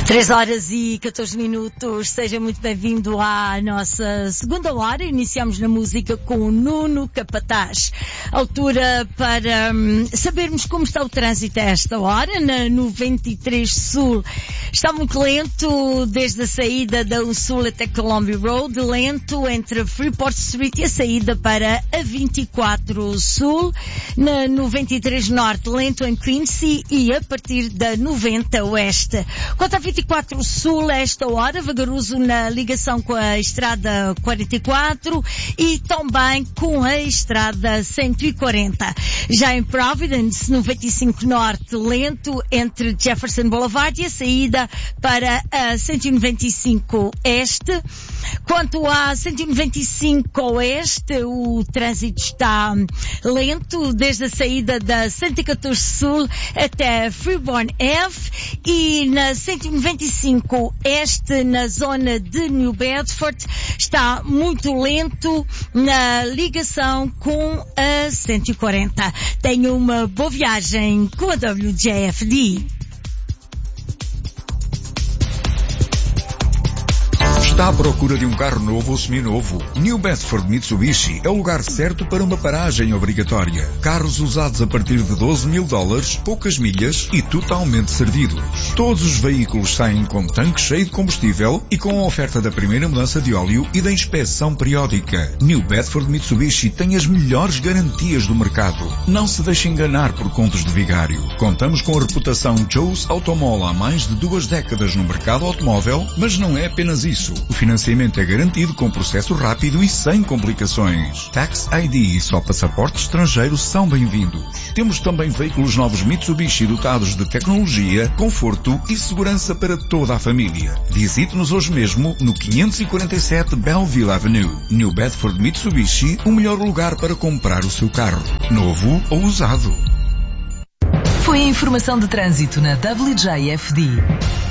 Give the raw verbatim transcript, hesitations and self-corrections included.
três horas e catorze minutos, seja muito bem-vindo à nossa segunda hora. Iniciamos na música com o Nuno Capataz. Altura para hum, sabermos como está o trânsito a esta hora. Na noventa e três Sul está muito lento, desde a saída da U Sul até Columbia Road, lento entre Freeport Street e a saída para a vinte e quatro Sul. Na noventa e três Norte, lento em Quincy e a partir da noventa Oeste. Quanto à vinte e quatro Sul, a esta hora, vagaroso na ligação com a Estrada quarenta e quatro e também com a Estrada cento e quarenta. Já em Providence, noventa e cinco Norte, lento entre Jefferson Boulevard e a saída para a cento e noventa e cinco Este. Quanto à cento e noventa e cinco Oeste, o trânsito está lento, desde a saída da cento e catorze Sul até Freeborn F, e na cento e noventa e cinco Este, na zona de New Bedford, está muito lento na ligação com a cento e quarenta. Tenha uma boa viagem com a W J F D. Está à procura de um carro novo ou seminovo? New Bedford Mitsubishi é o lugar certo para uma paragem obrigatória. Carros usados a partir de doze mil dólares, poucas milhas e totalmente servidos. Todos os veículos saem com tanque cheio de combustível e com a oferta da primeira mudança de óleo e da inspeção periódica. New Bedford Mitsubishi tem as melhores garantias do mercado. Não se deixe enganar por contos de vigário. Contamos com a reputação Joe's Automall há mais de duas décadas no mercado automóvel, mas não é apenas isso. O financiamento é garantido com processo rápido e sem complicações. Tax I D e só passaporte estrangeiro são bem-vindos. Temos também veículos novos Mitsubishi dotados de tecnologia, conforto e segurança para toda a família. Visite-nos hoje mesmo no quinhentos e quarenta e sete Belleville Avenue. New Bedford Mitsubishi, o melhor lugar para comprar o seu carro, novo ou usado. Foi a informação de trânsito na W J F D.